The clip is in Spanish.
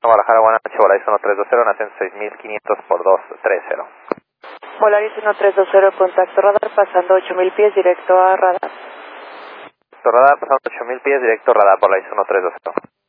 Guadalajara, buenas noches, Volaris 1320, nación 6500 por 230. Volaris 1320, contacto radar, pasando 8000 pies, directo a radar. Radar, pasando 8000 pies, directo radar, Volaris 1320.